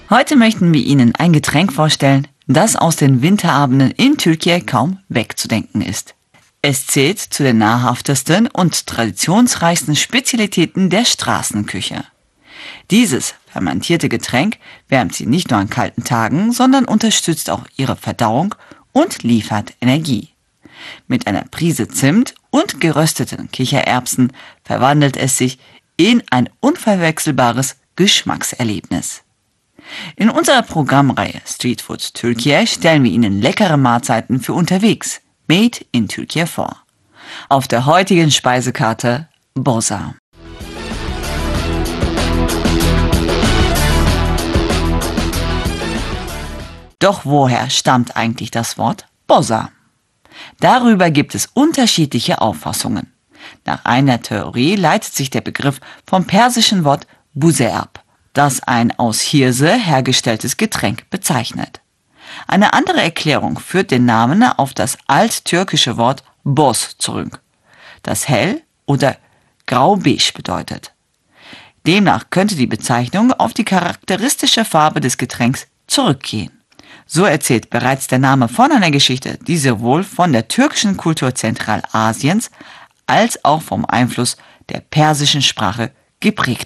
Heute möchten wir Ihnen ein Getränk vorstellen, das aus den Winterabenden in Türkei kaum wegzudenken ist. Es zählt zu den nahrhaftesten und traditionsreichsten Spezialitäten der Straßenküche. Dieses fermentierte Getränk wärmt Sie nicht nur an kalten Tagen, sondern unterstützt auch Ihre Verdauung und liefert Energie. Mit einer Prise Zimt und gerösteten Kichererbsen verwandelt es sich in ein unverwechselbares Geschmackserlebnis. In unserer Programmreihe Street Food Türkei stellen wir Ihnen leckere Mahlzeiten für unterwegs, made in Türkei vor. Auf der heutigen Speisekarte Boza. Doch woher stammt eigentlich das Wort Boza? Darüber gibt es unterschiedliche Auffassungen. Nach einer Theorie leitet sich der Begriff vom persischen Wort Buze ab, das ein aus Hirse hergestelltes Getränk bezeichnet. Eine andere Erklärung führt den Namen auf das alttürkische Wort Boz zurück, das hell oder grau-beige bedeutet. Demnach könnte die Bezeichnung auf die charakteristische Farbe des Getränks zurückgehen. So erzählt bereits der Name von einer Geschichte, die sowohl von der türkischen Kultur Zentralasiens als auch vom Einfluss der persischen Sprache geprägt